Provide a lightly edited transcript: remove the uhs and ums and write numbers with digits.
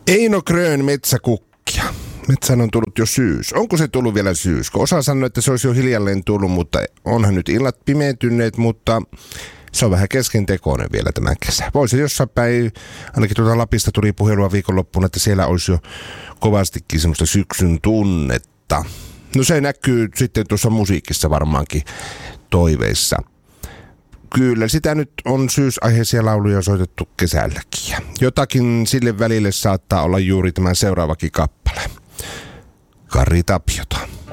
Eino Grön metsäkukkia. Metsään on tullut jo syys. Onko se tullut vielä syys? Osa sanoo, että se olisi jo hiljalleen tullut, mutta onhan nyt illat pimeentyneet, mutta se on vähän keskentekoinen vielä tämä kesä. Voisi jossain päin, ainakin tuolta Lapista tuli puhelua viikonloppuun, että siellä olisi jo kovastikin semmoista syksyn tunnetta. No se näkyy sitten tuossa musiikissa varmaankin toiveissa. Kyllä, sitä nyt on syysaiheisia lauluja soitettu kesälläkin. Ja jotakin sille välille saattaa olla juuri tämä seuraavakin kappale. Kari Tapiota.